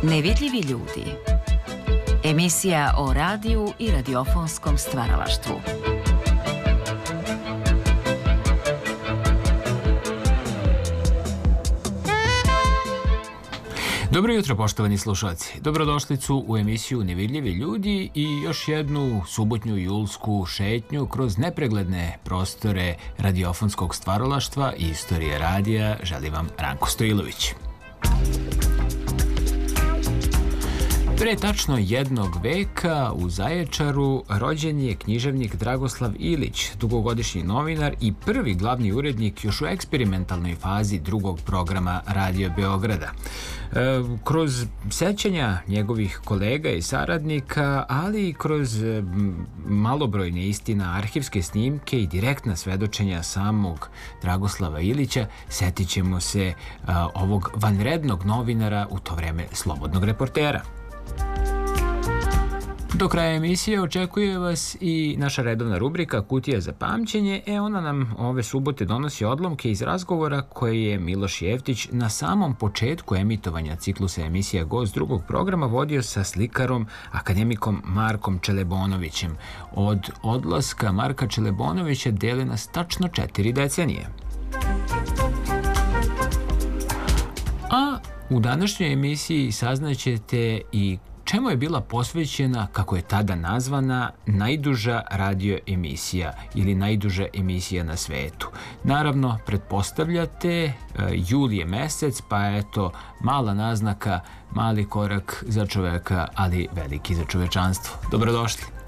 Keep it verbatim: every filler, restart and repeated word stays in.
Nevidljivi ljudi. Emisija o radiju i radiofonskom stvaralaštvu. Dobro jutro, poštovani slušalci. Dobrodošlicu u emisiju Nevidljivi ljudi i još jednu subotnju julsku šetnju kroz nepregledne prostore radiofonskog stvaralaštva i istorije radija želi vam Ranko Stojilović. Pre tačno jednog veka u Zaječaru rođen je književnik Dragoslav Ilić, dugogodišnji novinar i prvi glavni urednik još u eksperimentalnoj fazi drugog programa Radio Beograda. E, kroz sećanja njegovih kolega i saradnika, ali i kroz malobrojne istina, arhivske snimke i direktna svedočenja samog Dragoslava Ilića, setit ćemo se a, ovog vanrednog novinara, u to vreme slobodnog reportera. Do kraja emisije očekuje vas i naša redovna rubrika Kutija za pamćenje. E, ona nam ove subote donosi odlomke iz razgovora koje je Miloš Jeftić na samom početku emitovanja ciklusa emisija Gost drugog programa vodio sa slikarom, akademikom Markom Čelebonovićem. Od odlaska Marka Čelebonovića dele nas tačno četiri decenije. A u današnjoj emisiji saznaćete i čemu je bila posvećena, kako je tada nazvana, najduža radio emisija ili najduža emisija na svetu. Naravno, pretpostavljate, jul je mesec, pa eto, mala naznaka, mali korak za čoveka, ali veliki za čovečanstvo. Dobrodošli.